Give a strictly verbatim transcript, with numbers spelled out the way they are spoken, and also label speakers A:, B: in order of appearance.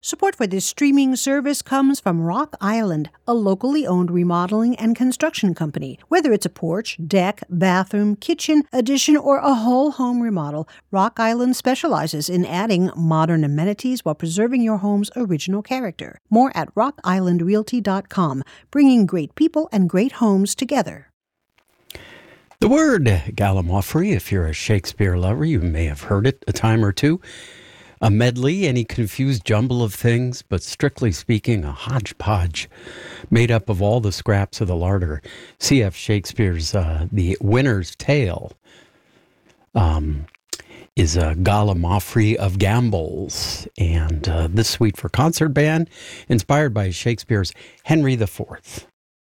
A: Support for this streaming service comes from Rock Island, a locally owned remodeling and construction company. Whether it's a porch, deck, bathroom, kitchen, addition, or a whole home remodel, Rock Island specializes in adding modern amenities while preserving your home's original character. More at rock island realty dot com, bringing great people and great homes together.
B: The word gallimaufry, if you're a Shakespeare lover, you may have heard it a time or two. A medley, any confused jumble of things, but strictly speaking, a hodgepodge made up of all the scraps of the larder. C F Shakespeare's uh, The Winter's Tale um, is a gallimaufry of gambols, and uh, this suite for concert band, inspired by Shakespeare's Henry the Fourth.